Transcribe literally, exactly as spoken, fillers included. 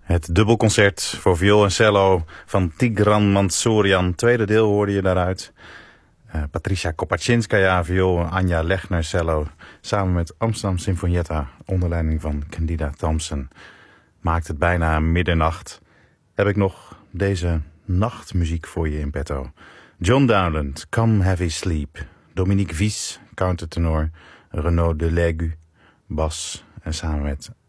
Het dubbelconcert voor viool en cello van Tigran Mansourian. Tweede deel hoorde je daaruit. Uh, Patricia Kopachinskaya, viool, Anja Lechner, cello. Samen met Amsterdam Sinfonietta, onder leiding van Candida Thompson. Maakt het bijna middernacht. Heb ik nog deze nachtmuziek voor je in petto. John Dowland, Come Heavy Sleep. Dominique Vies, countertenor. Renaud Delaigu, bas. En samen met